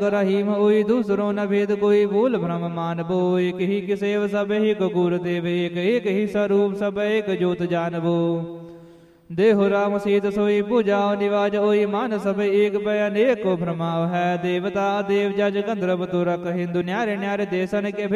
एक रहीम ओई दूसरो न भेद कोई बोल भ्रम मानबो एक ही किसेव सब एक गुर देव एक ही स्वरूप सब एक जोत जानबो देहो राम सीत सोई पूजाओ निवाज ओई मान सब एक बयान एक भ्रमाव है देवता देव जज गंधर्व तुरक हिंदु न्यारे न्यारे देशन के